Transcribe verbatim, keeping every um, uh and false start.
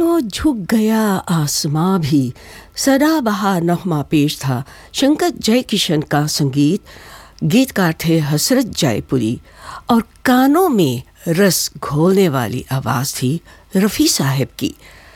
मानो झुक गया आसमां भी, सदाबहार नगमा पेश था। शंकर जयकिशन का संगीत, गीतकार थे हसरत जयपुरी और कानों में रस घोलने वाली आवाज़ थी रफ़ी साहब की।